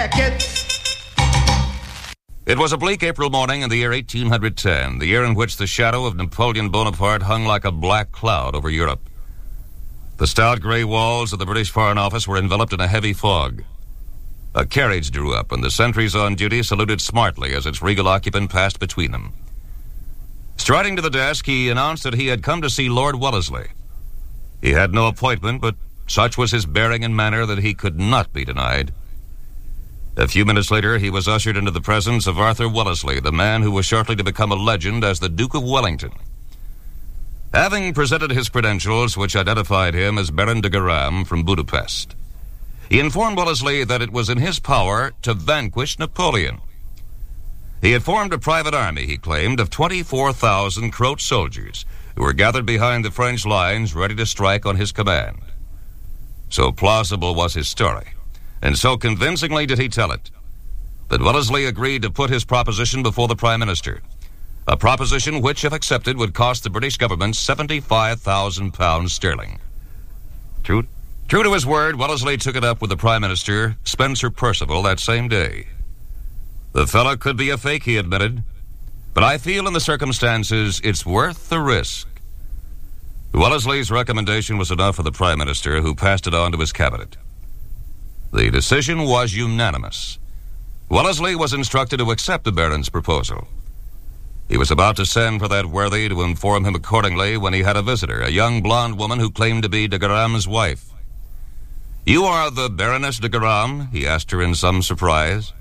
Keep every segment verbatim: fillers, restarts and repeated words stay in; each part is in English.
jackets. It was a bleak April morning in the year eighteen ten, the year in which the shadow of Napoleon Bonaparte hung like a black cloud over Europe. The stout grey walls of the British Foreign Office were enveloped in a heavy fog. A carriage drew up, and the sentries on duty saluted smartly as its regal occupant passed between them. Striding to the desk, he announced that he had come to see Lord Wellesley. He had no appointment, but such was his bearing and manner that he could not be denied. A few minutes later, he was ushered into the presence of Arthur Wellesley, the man who was shortly to become a legend as the Duke of Wellington. Having presented his credentials, which identified him as Baron de Garam from Budapest, he informed Wellesley that it was in his power to vanquish Napoleon. He had formed a private army, he claimed, of twenty-four thousand Croat soldiers who were gathered behind the French lines ready to strike on his command. So plausible was his story, and so convincingly did he tell it, that Wellesley agreed to put his proposition before the Prime Minister, a proposition which, if accepted, would cost the British government seventy-five thousand pounds sterling. True, true to his word, Wellesley took it up with the Prime Minister, Spencer Perceval, that same day. The fellow could be a fake, he admitted, but I feel in the circumstances it's worth the risk. Wellesley's recommendation was enough for the Prime Minister, who passed it on to his cabinet. The decision was unanimous. Wellesley was instructed to accept the Baron's proposal. He was about to send for that worthy to inform him accordingly when he had a visitor, a young blonde woman who claimed to be de Garam's wife. "You are the Baroness de Garam?" he asked her in some surprise.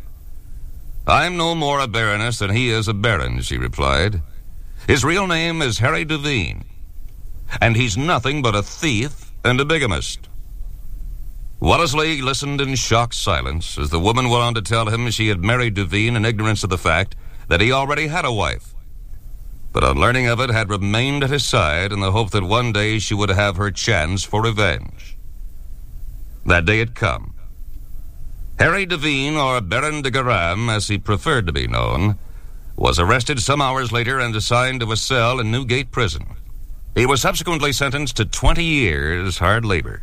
"I'm no more a baroness than he is a baron," she replied. "His real name is Harry Devine, and he's nothing but a thief and a bigamist." Wellesley listened in shocked silence as the woman went on to tell him she had married Devine in ignorance of the fact that he already had a wife, but on learning of it had remained at his side in the hope that one day she would have her chance for revenge. That day had come. Harry Devine, or Baron de Garam, as he preferred to be known, was arrested some hours later and assigned to a cell in Newgate Prison. He was subsequently sentenced to twenty years hard labor.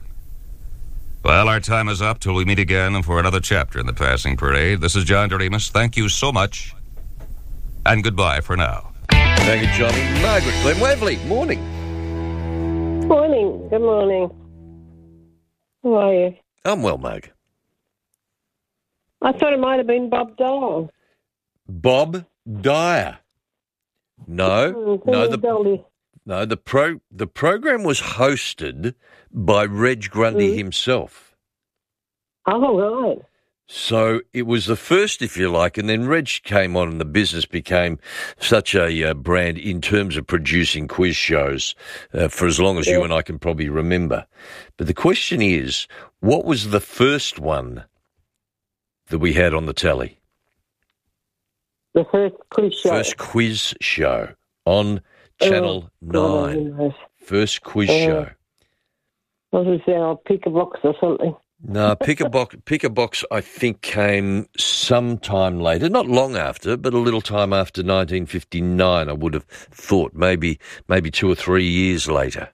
Well, our time is up till we meet again for another chapter in the Passing Parade. This is John Doremus. Thank you so much, and goodbye for now. Thank you, Johnny. Margaret Glen Waverley, morning. Morning. Good morning. How are you? I'm well, Marg. I thought it might have been Bob Dole. Bob Dyer. No, Mm, no, the Dolly. no the pro the program was hosted by Reg Grundy Mm. himself. Oh, right. So it was the first, if you like, and then Reg came on and the business became such a uh, brand in terms of producing quiz shows uh, for as long as Yeah. you and I can probably remember. But the question is, what was the first one that we had on the telly? The first quiz show. First quiz show on Channel Oh, God, nine. goodness. First quiz Uh, show. What was that? I'll pick a box or something. No, Pick a Box, Pick a Box, I think, came sometime later, not long after, but a little time after nineteen fifty-nine, I would have thought, maybe maybe two or three years later.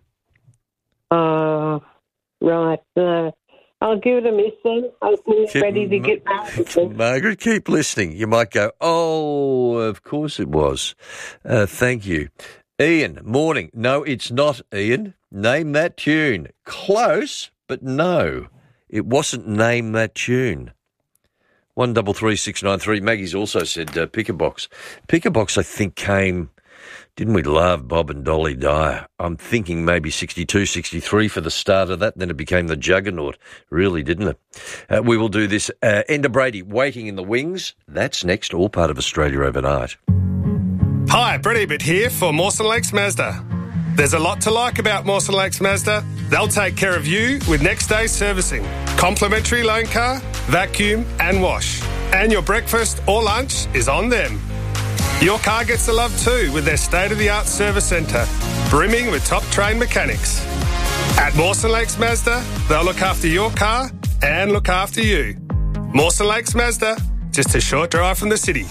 Uh, right. Uh, I'll give it a miss then. I'm ready to get married. Margaret, keep listening. You might go, oh, of course it was. Uh, thank you. Ian, morning. No, it's not, Ian. Name that tune. Close, but no. It wasn't Name That Tune. One double three six nine three. Maggie's also said uh, Pick a Box. Pick a Box, I think, came. Didn't we love Bob and Dolly Dyer? I'm thinking maybe sixty-two, sixty-three for the start of that. Then it became the juggernaut, really, didn't it? Uh, we will do this. Uh, Enda Brady, Waiting in the Wings. That's next, all part of Australia Overnight. Hi, Brett Ebert here for Mawson Lakes Mazda. There's a lot to like about Mawson Lakes Mazda. They'll take care of you with next day servicing, complimentary loan car, vacuum and wash. And your breakfast or lunch is on them. Your car gets the love too with their state-of-the-art service centre, brimming with top-trained mechanics. At Mawson Lakes Mazda, they'll look after your car and look after you. Mawson Lakes Mazda, just a short drive from the city.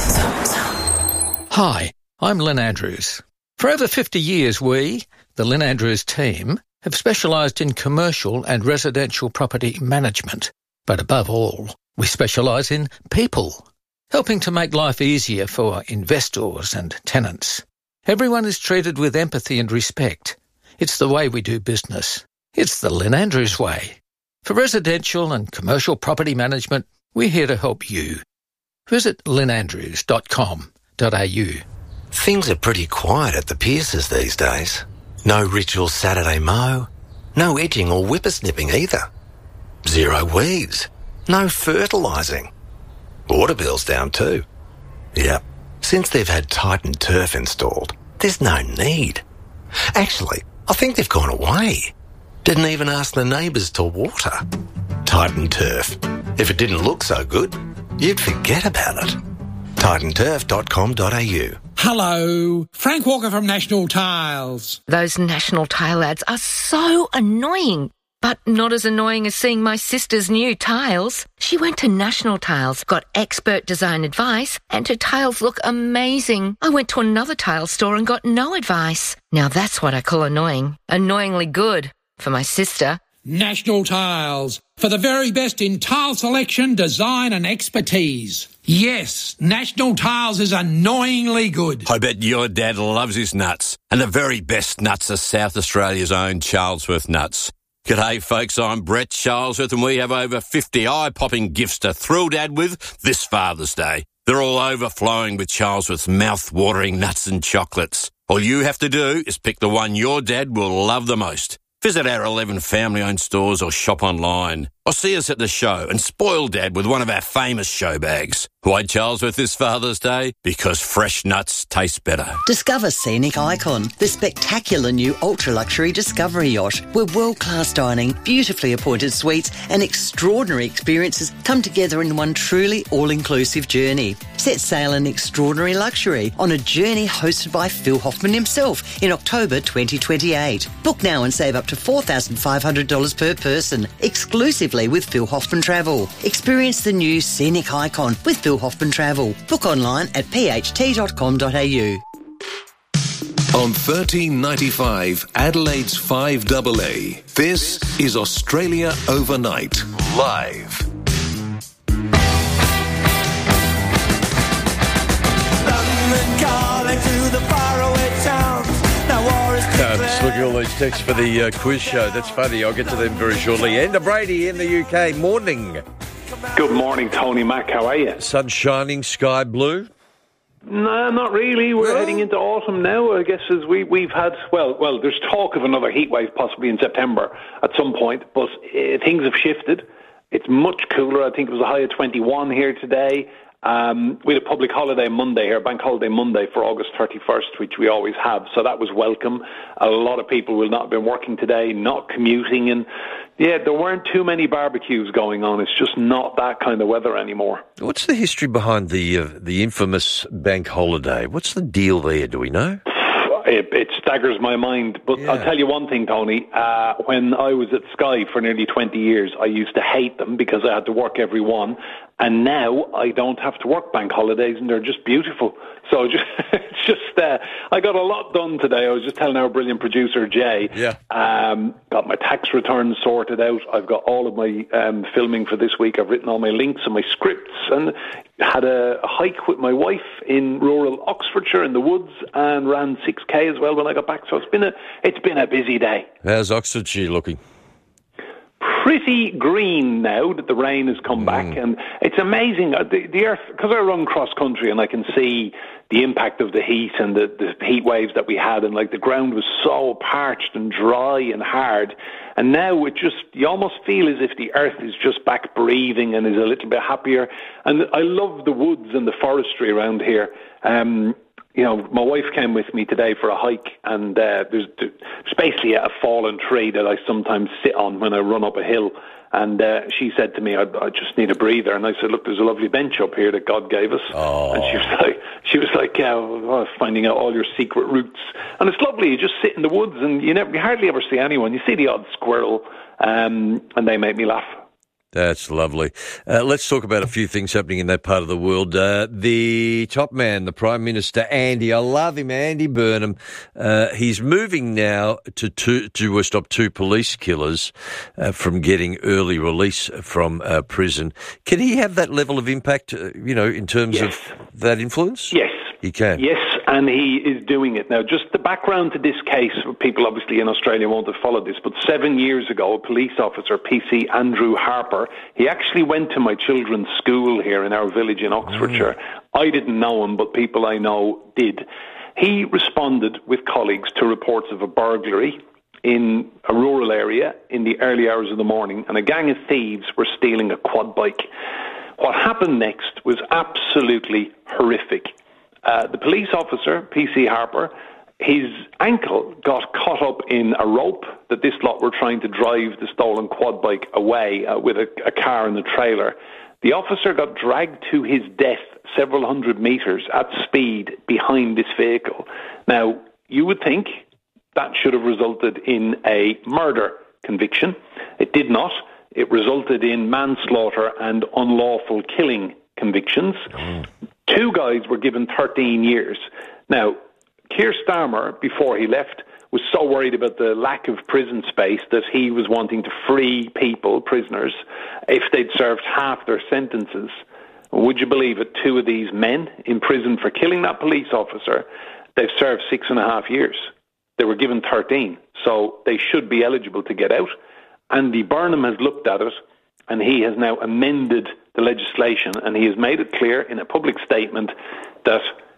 Hi, I'm Lynn Andrews. For over fifty years, we, the Lynn Andrews team, have specialised in commercial and residential property management, but above all, We specialise in people, helping to make life easier for investors and tenants. Everyone is treated with empathy and respect. It's the way we do business. It's the Lynn Andrews way. For residential and commercial property management, we're here to help you. Visit lynn andrews dot com dot a u. Things are pretty quiet at the Pierces these days. No ritual Saturday mow, no edging or whippersnipping either. Zero weeds, no fertilising. Water bill's down too. Yep, since they've had Titan Turf installed, there's no need. Actually, I think they've gone away. Didn't even ask the neighbours to water. Titan Turf. If it didn't look so good, you'd forget about it. titan turf dot com dot a u. Hello, Frank Walker from National Tiles. Those National Tile ads are so annoying, but not as annoying as seeing my sister's new tiles. She went to National Tiles, got expert design advice, and her tiles look amazing. I went to another tile store and got no advice. Now that's what I call annoying. Annoyingly good for my sister. National Tiles, for the very best in tile selection, design and expertise. Yes, National Tiles is annoyingly good. I bet your dad loves his nuts. And the very best nuts are South Australia's own Charlesworth nuts. G'day folks, I'm Brett Charlesworth and we have over fifty eye-popping gifts to thrill Dad with this Father's Day. They're all overflowing with Charlesworth's mouth-watering nuts and chocolates. All you have to do is pick the one your dad will love the most. Visit our eleven family-owned stores or shop online. Or see us at the show and spoil Dad with one of our famous show bags. Why Charlesworth this Father's Day? Because fresh nuts taste better. Discover Scenic Icon, the spectacular new ultra-luxury Discovery yacht, where world-class dining, beautifully appointed suites and extraordinary experiences come together in one truly all-inclusive journey. Set sail in extraordinary luxury on a journey hosted by Phil Hoffman himself in October twenty twenty-eight. Book now and save up to four thousand five hundred dollars per person, exclusively with Phil Hoffman Travel. Experience the new Scenic Icon with Phil Hoffman Travel. Book online at p h t dot com dot a u. On thirteen ninety-five, Adelaide's five A A, this is Australia Overnight, live. London calling to the faraway towns. Now war is Uh, just look at all these texts for the uh, quiz show. That's funny. I'll get to them very shortly. Enda Brady in the U K. Morning. Good morning, Tony Mac. How are you? Sun shining, sky blue. No, not really. We're Well, heading into autumn now. I guess as we we've had well, well. There's talk of another heat wave possibly in September at some point, but uh, things have shifted. It's much cooler. I think it was a high of twenty-one here today. Um, we had a public holiday Monday here, bank holiday Monday for August thirty-first, which we always have, so that was welcome. A lot of people will not have been working today, not commuting, and yeah, there weren't too many barbecues going on. It's just not that kind of weather anymore. What's the history behind the uh, the infamous bank holiday? What's the deal there? Do we know? It, it staggers my mind, but Yeah. I'll tell you one thing, Tony. Uh, when I was at Sky for nearly twenty years, I used to hate them because I had to work every one, and now I don't have to work bank holidays, and they're just beautiful. So just, it's just, uh, I got a lot done today. I was just telling our brilliant producer, Jay, Yeah. um, got my tax returns sorted out. I've got all of my um, filming for this week. I've written all my links and my scripts, and had a, a hike with my wife in rural Oxfordshire in the woods, and ran six K as well when I got back. So it's been a it's been a busy day. How's Oxfordshire looking? Pretty green now that the rain has come back, and it's amazing. Uh, The, the earth, because I run cross country and I can see the impact of the heat and the, the heat waves that we had, and like the ground was so parched and dry and hard, and now it just, you almost feel as if the earth is just back breathing and is a little bit happier. And I love the woods and the forestry around here. Um, You know, my wife came with me today for a hike, and uh, there's, there's basically a fallen tree that I sometimes sit on when I run up a hill. And uh, she said to me, I, I just need a breather. And I said, look, there's a lovely bench up here that God gave us. Oh. And she was like, she was like, yeah, well, finding out all your secret routes. And it's lovely. You just sit in the woods, and you never, you hardly ever see anyone. You see the odd squirrel, um, and they make me laugh. That's lovely. Uh, let's talk about a few things happening in that part of the world. Uh, the top man, the Prime Minister, Andy, I love him, Andy Burnham. Uh, he's moving now to to, to uh, stop two police killers uh, from getting early release from uh, prison. Can he have that level of impact, uh, you know, in terms yes. of that influence? Yes. He can. Yes, and he is doing it now. Just the background to this case, people obviously in Australia won't have followed this, but seven years ago, a police officer, P C Andrew Harper, he actually went to my children's school here in our village in Oxfordshire. Mm. I didn't know him, but people I know did. He responded with colleagues to reports of a burglary in a rural area in the early hours of the morning, and a gang of thieves were stealing a quad bike. What happened next was absolutely horrific. Uh, the police officer, P C Harper, his ankle got caught up in a rope that this lot were trying to drive the stolen quad bike away uh, with a, a car and a trailer. The officer got dragged to his death several hundred metres at speed behind this vehicle. Now, you would think that should have resulted in a murder conviction. It did not. It resulted in manslaughter and unlawful killing convictions. Mm. Two guys were given thirteen years. Now, Keir Starmer, before he left, was so worried about the lack of prison space that he was wanting to free people, prisoners, if they'd served half their sentences. Would you believe it? Two of these men in prison for killing that police officer, they've served six and a half years. They were given thirteen, so they should be eligible to get out. Andy Burnham has looked at it, and he has now amended the legislation, and he has made it clear in a public statement that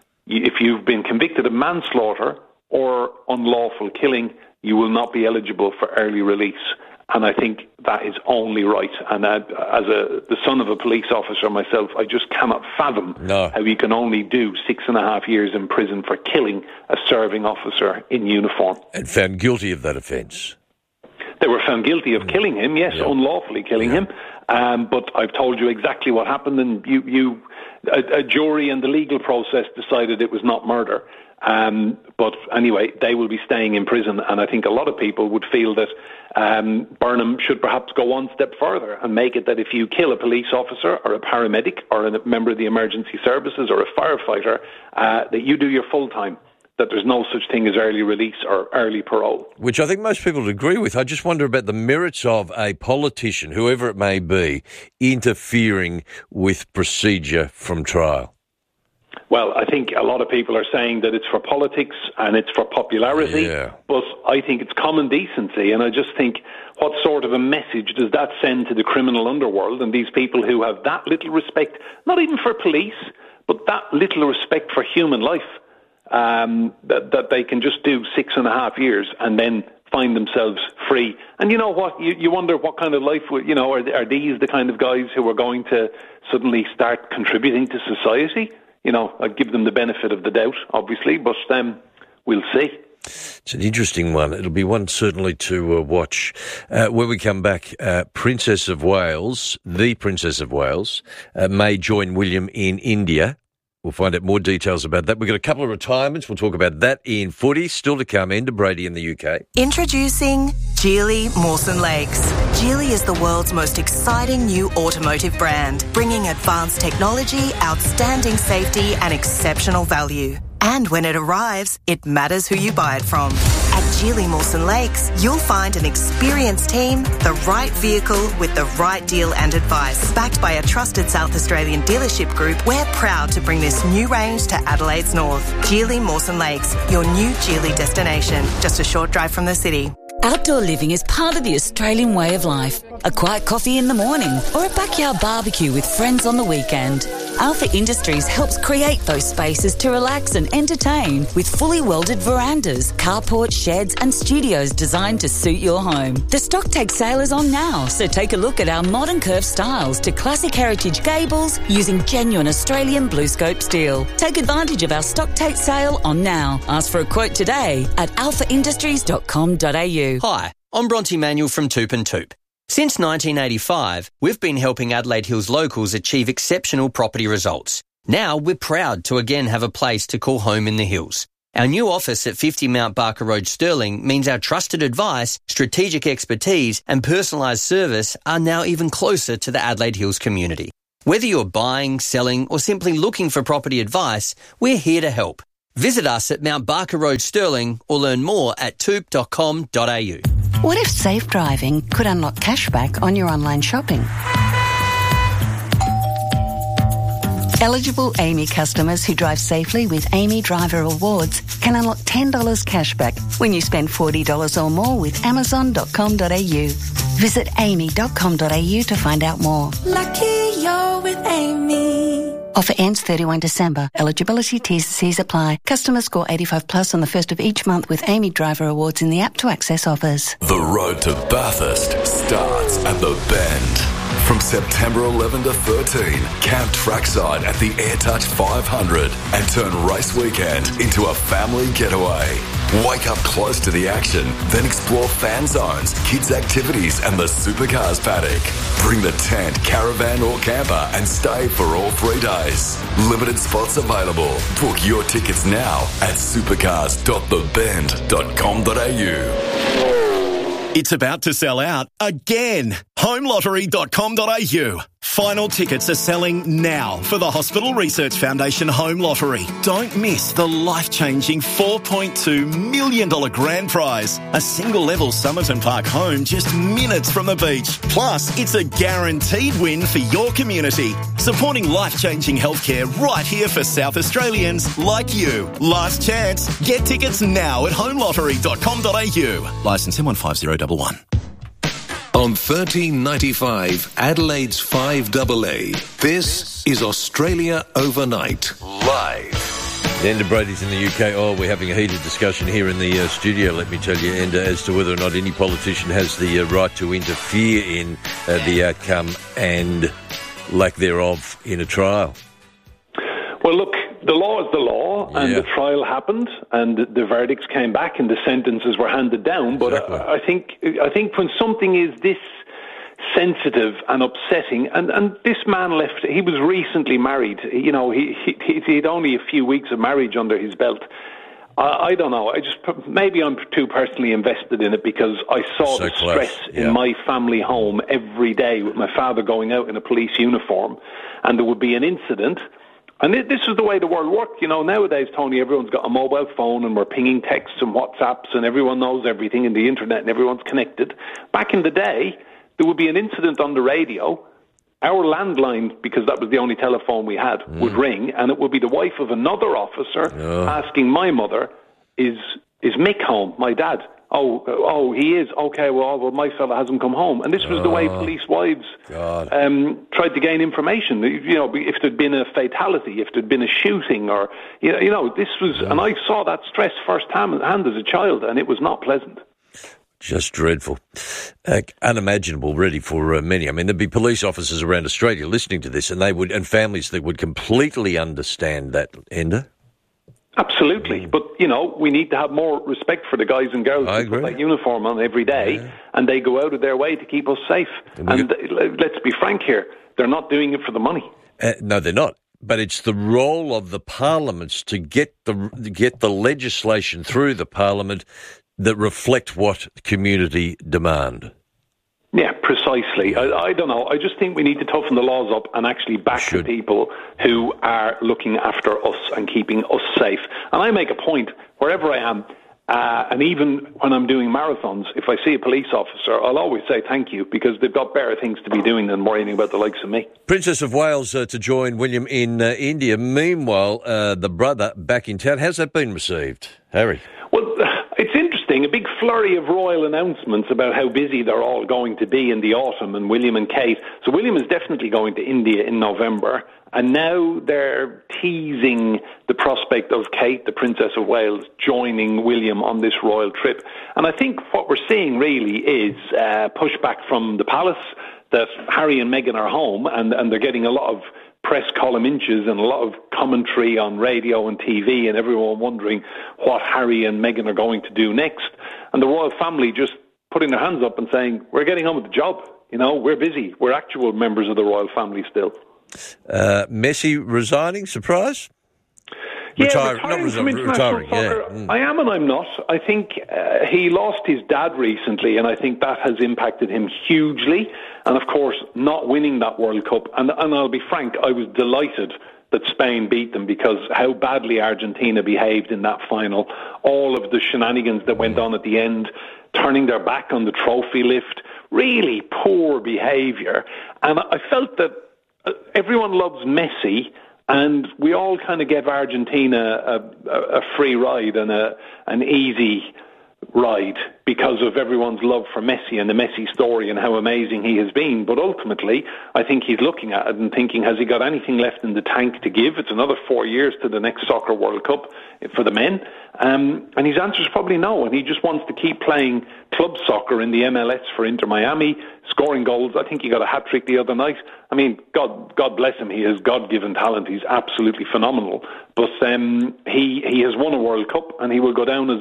if you've been convicted of manslaughter or unlawful killing, you will not be eligible for early release. And I think that is only right. And I, as a, the son of a police officer myself, I just cannot fathom no. how you can only do six and a half years in prison for killing a serving officer in uniform. And found guilty of that offence. They were found guilty of killing him, yes, yeah. unlawfully killing yeah. him. Um, but I've told you exactly what happened, and you, you a, a jury and the legal process decided it was not murder. Um, but anyway, they will be staying in prison, and I think a lot of people would feel that um, Burnham should perhaps go one step further and make it that if you kill a police officer or a paramedic or a member of the emergency services or a firefighter, uh, that you do your full time. That there's no such thing as early release or early parole. Which I think most people would agree with. I just wonder about the merits of a politician, whoever it may be, interfering with procedure from trial. Well, I think a lot of people are saying that it's for politics and it's for popularity, yeah. but I think it's common decency, and I just think what sort of a message does that send to the criminal underworld and these people who have that little respect, not even for police, but that little respect for human life? Um, that, that they can just do six and a half years and then find themselves free. And you know what? You, you wonder what kind of life, would, you know, are, are these the kind of guys who are going to suddenly start contributing to society? You know, I give them the benefit of the doubt, obviously, but um, we'll see. It's an interesting one. It'll be one certainly to uh, watch. Uh, when we come back, uh, Princess of Wales, the Princess of Wales, uh, may join William in India. We'll find out more details about that. We've got a couple of retirements. We'll talk about that in footy. Still to come, Enda Brady in the U K. Introducing Geely Mawson Lakes. Geely is the world's most exciting new automotive brand, bringing advanced technology, outstanding safety and exceptional value. And when it arrives, it matters who you buy it from. At Geely Mawson Lakes, you'll find an experienced team, the right vehicle with the right deal and advice. Backed by a trusted South Australian dealership group, we're proud to bring this new range to Adelaide's north. Geely Mawson Lakes, your new Geely destination, just a short drive from the city. Outdoor living is part of the Australian way of life. A quiet coffee in the morning or a backyard barbecue with friends on the weekend. Alpha Industries helps create those spaces to relax and entertain with fully welded verandas, carports, sheds and studios designed to suit your home. The stock take sale is on now, so take a look at our modern curved styles to classic heritage gables using genuine Australian BlueScope steel. Take advantage of our stock take sale on now. Ask for a quote today at alpha industries dot com dot a u. Hi, I'm Bronte Manuel from Toop and Toop. Since nineteen eighty-five, we've been helping Adelaide Hills locals achieve exceptional property results. Now we're proud to again have a place to call home in the hills. Our new office at fifty Mount Barker Road, Stirling, means our trusted advice, strategic expertise and personalised service are now even closer to the Adelaide Hills community. Whether you're buying, selling or simply looking for property advice, we're here to help. Visit us at Mount Barker Road, Stirling, or learn more at toop dot com dot a u. What if safe driving could unlock cashback on your online shopping? Eligible Amy customers who drive safely with Amy Driver Awards can unlock ten dollars cashback when you spend forty dollars or more with amazon dot com dot a u. Visit amy dot com dot a u to find out more. Lucky you're with Amy. Offer ends thirty-first December. Eligibility T's and C's apply. Customers score eighty-five plus on the first of each month with Amy Driver Awards in the app to access offers. The road to Bathurst starts at the Bend. From September eleventh to thirteenth, camp trackside at the AirTouch five hundred and turn race weekend into a family getaway. Wake up close to the action, then explore fan zones, kids' activities and the supercars paddock. Bring the tent, caravan or camper and stay for all three days. Limited spots available. Book your tickets now at supercars dot the bend dot com dot a u. It's about to sell out again. home lottery dot com dot a u. Final tickets are selling now for the Hospital Research Foundation Home Lottery. Don't miss the life-changing four point two million dollars grand prize. A single-level Somerton Park home just minutes from the beach. Plus, it's a guaranteed win for your community. Supporting life-changing healthcare right here for South Australians like you. Last chance. Get tickets now at home lottery dot com dot a u. Licence M one five zero one one. On thirteen ninety-five, Adelaide's five A A, this is Australia Overnight, live. Enda Brady's in the U K. Oh, we're having a heated discussion here in the uh, studio, let me tell you, Enda, as to whether or not any politician has the uh, right to interfere in uh, the outcome and lack thereof in a trial. Well, look, the law is the law, and Yeah. the trial happened, and the verdicts came back, and the sentences were handed down. But Exactly. I, I think I think when something is this sensitive and upsetting, and, and this man left, he was recently married. You know, he, he he had only a few weeks of marriage under his belt. I, I don't know. I just maybe I'm too personally invested in it because I saw So the close, stress yeah. in my family home every day with my father going out in a police uniform, and there would be an incident. And this is the way the world worked. You know, nowadays, Tony, everyone's got a mobile phone and we're pinging texts and WhatsApps and everyone knows everything and the internet and everyone's connected. Back in the day, there would be an incident on the radio. Our landline, because that was the only telephone we had, Mm. would ring, and it would be the wife of another officer Oh. asking my mother, is is Mick home, my dad? Oh, oh, he is. Okay, well, well, my fella hasn't come home. And this was the way Oh. police wives God. um, tried to gain information. You know, if there'd been a fatality, if there'd been a shooting, or, you know, you know this was, and I saw that stress firsthand as a child, and it was not pleasant. Just dreadful. Uh, unimaginable, really, for uh, many. I mean, there'd be police officers around Australia listening to this, and they would, and families that would completely understand that, Enda. Absolutely, but you know we need to have more respect for the guys and girls I who put agree. that uniform on every day, Yeah. and they go out of their way to keep us safe. And we And uh, let's be frank here, they're not doing it for the money. Uh, no, they're not. But it's the role of the parliaments to get the get the legislation through the parliament that reflect what community demand. Yeah, precisely. I, I don't know. I just think we need to toughen the laws up and actually back the people who are looking after us and keeping us safe. And I make a point, wherever I am, uh, and even when I'm doing marathons, if I see a police officer, I'll always say thank you, because they've got better things to be doing than worrying about the likes of me. Princess of Wales uh, to join William in uh, India. Meanwhile, uh, the brother back in town. How's that been received, Harry? Well, it's interesting. A big flurry of royal announcements about how busy they're all going to be in the autumn, and William and Kate. So William is definitely going to India in November, and now they're teasing the prospect of Kate, the Princess of Wales, joining William on this royal trip. And I think what we're seeing really is uh, pushback from the palace that Harry and Meghan are home, and, and they're getting a lot of press column inches and a lot of commentary on radio and T V, and everyone wondering what Harry and Meghan are going to do next. And the royal family just putting their hands up and saying, we're getting on with the job. You know, we're busy. We're actual members of the royal family still. Uh, Messi resigning, surprise? Yeah, Retire- retiring not from resi- international retiring, yeah. soccer, Mm. I am and I'm not. I think uh, he lost his dad recently, and I think that has impacted him hugely. And of course, not winning that World Cup. And, and I'll be frank, I was delighted that Spain beat them, because how badly Argentina behaved in that final, all of the shenanigans that went on at the end, turning their back on the trophy lift, really poor behaviour. And I felt that everyone loves Messi, and we all kind of gave Argentina a, a, a free ride and a, an easy ride because of everyone's love for Messi and the Messi story and how amazing he has been. But ultimately, I think he's looking at it and thinking, has he got anything left in the tank to give? It's another four years to the next Soccer World Cup for the men. Um, and his answer is probably no. And he just wants to keep playing club soccer in the M L S for Inter Miami, scoring goals. I think he got a hat-trick the other night. I mean, God God bless him. He has God-given talent. He's absolutely phenomenal. But um, he, he has won a World Cup, and he will go down as,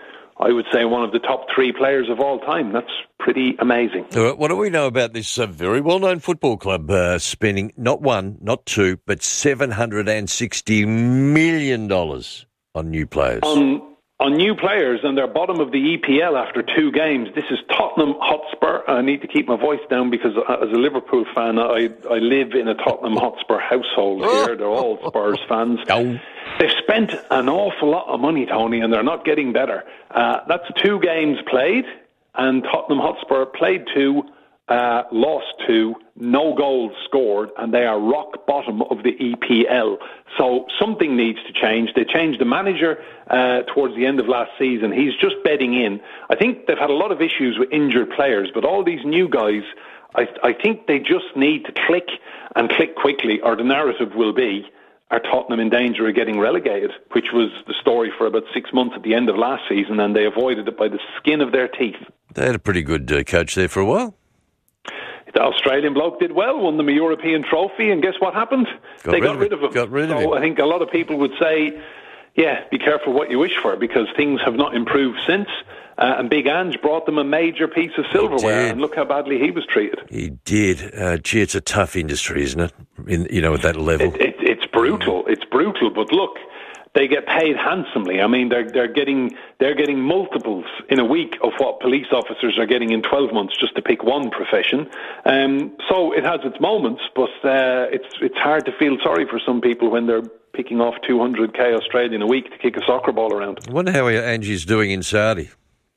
I would say, one of the top three players of all time. That's pretty amazing. All right, what do we know about this uh, very well-known football club uh, spending not one, not two, but seven hundred sixty million dollars on new players? On, on new players, and they're bottom of the E P L after two games. This is Tottenham Hotspur. I need to keep my voice down because as a Liverpool fan, I, I live in a Tottenham Hotspur household here. They're all Spurs fans. Oh. They've spent an awful lot of money, Tony, and they're not getting better. Uh, that's two games played, and Tottenham Hotspur played two, uh, lost two, no goals scored, and they are rock bottom of the E P L. So something needs to change. They changed the manager uh, towards the end of last season. He's just bedding in. I think they've had a lot of issues with injured players, but all these new guys, I, I think they just need to click and click quickly, or the narrative will be, are Tottenham in danger of getting relegated, which was the story for about six months at the end of last season, and they avoided it by the skin of their teeth. They had a pretty good uh, coach there for a while. The Australian bloke did well, won them a European trophy, and guess what happened? Got they rid got of rid it. of him. Got rid of so him. I think a lot of people would say, yeah, be careful what you wish for, because things have not improved since. Uh, and Big Ange brought them a major piece of silverware, and look how badly he was treated. He did. Uh, gee, it's a tough industry, isn't it? In, you know, at that level. It, it, it's brutal. It's brutal. But look, they get paid handsomely. I mean, they're they're getting they're getting multiples in a week of what police officers are getting in twelve months, just to pick one profession. Um, so it has its moments, but uh, it's it's hard to feel sorry for some people when they're picking off two hundred K Australian a week to kick a soccer ball around. I wonder how Angie's doing in Saudi.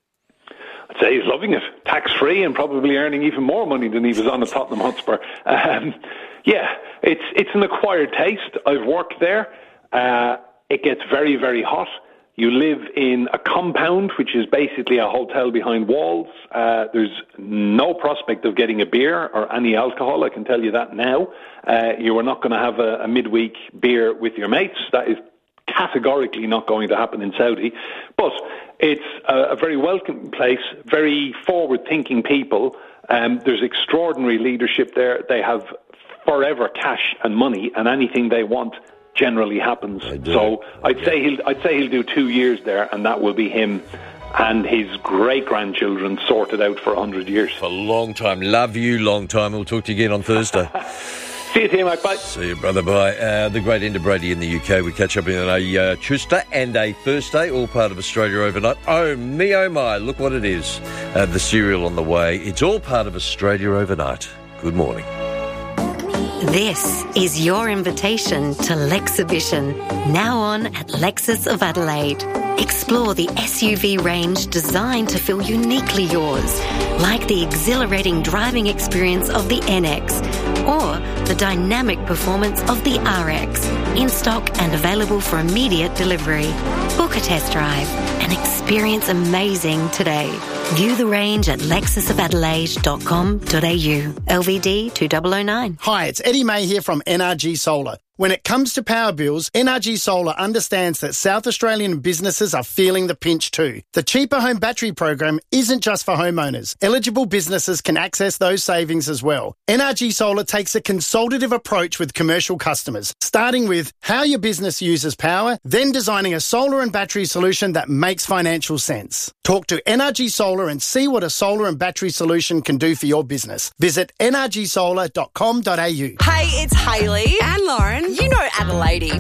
I'd say he's loving it, tax-free, and probably earning even more money than he was on at Tottenham Hotspur. Um, yeah, it's it's an acquired taste. I've worked there. Uh, it gets very, very hot. You live in a compound, which is basically a hotel behind walls. Uh, there's no prospect of getting a beer or any alcohol, I can tell you that now. Uh, you are not going to have a, a midweek beer with your mates. That is categorically not going to happen in Saudi. But it's a, a very welcoming place, very forward-thinking people. Um, there's extraordinary leadership there. They have forever cash and money, and anything they want generally happens. So I'd say he'll I'd say he'll do two years there, and that will be him and his great-grandchildren sorted out for a hundred years. For a long time. Love you, long time. We'll talk to you again on Thursday. See you, T-Mac. Bye. See you, brother. Bye. Uh, the great Enda Brady in the U K. We catch up on a uh, Tuesday and a Thursday, all part of Australia Overnight. Oh, me, oh, my. Look what it is. Uh, the cereal on the way. It's all part of Australia Overnight. Good morning. This is your invitation to Lexhibition, now on at Lexus of Adelaide. Explore the S U V range designed to feel uniquely yours, like the exhilarating driving experience of the N X or the dynamic performance of the R X, in stock and available for immediate delivery. Book a test drive and experience amazing today. View the range at lexus of adelaide dot com dot a u. L V D two thousand nine. Hi, it's Eddie May here from N R G Solar. When it comes to power bills, N R G Solar understands that South Australian businesses are feeling the pinch too. The Cheaper Home Battery program isn't just for homeowners. Eligible businesses can access those savings as well. N R G Solar takes a consultative approach with commercial customers, starting with how your business uses power, then designing a solar and battery solution that makes financial sense. Talk to N R G Solar and see what a solar and battery solution can do for your business. Visit n r g solar dot com dot a u. Hey, it's Hayley and Lauren. You know Adelaide.